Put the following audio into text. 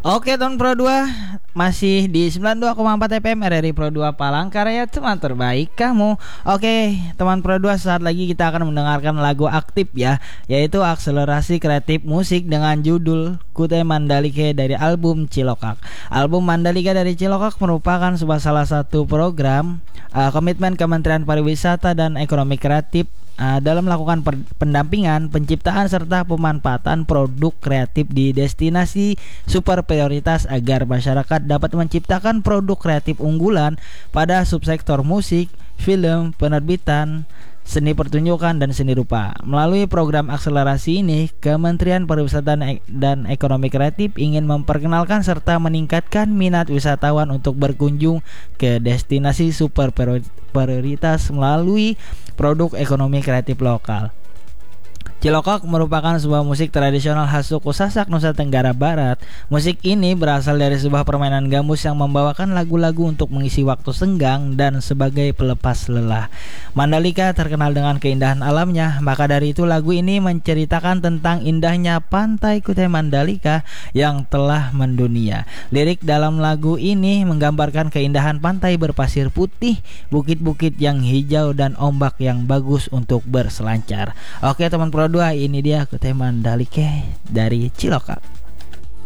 Oke teman Pro 2, masih di 92,4 FM RRI Pro 2 Palangkaraya, teman terbaik kamu. Oke teman Pro 2, saat lagi kita akan mendengarkan lagu aktif ya, yaitu akselerasi kreatif musik dengan judul Kutai Mandalika dari album Cilokak. Album Mandalika dari Cilokak merupakan salah satu program komitmen Kementerian Pariwisata dan Ekonomi Kreatif dalam melakukan pendampingan, penciptaan serta pemanfaatan produk kreatif di destinasi super prioritas agar masyarakat dapat menciptakan produk kreatif unggulan pada subsektor musik, film, penerbitan, seni pertunjukan, dan seni rupa. Melalui program akselerasi ini, Kementerian Pariwisata dan Ekonomi Kreatif ingin memperkenalkan serta meningkatkan minat wisatawan untuk berkunjung ke destinasi super prioritas melalui produk ekonomi kreatif lokal. Cilokak merupakan sebuah musik tradisional khas suku Sasak, Nusa Tenggara Barat. Musik ini berasal dari sebuah permainan gambus yang membawakan lagu-lagu untuk mengisi waktu senggang dan sebagai pelepas lelah. Mandalika terkenal dengan keindahan alamnya, maka dari itu lagu ini menceritakan tentang indahnya pantai Kutai Mandalika yang telah mendunia. Lirik dalam lagu ini menggambarkan keindahan pantai berpasir putih, bukit-bukit yang hijau, dan ombak yang bagus untuk berselancar. Oke teman Pro 2, ini dia Kutai Mandalika dari Cilokak.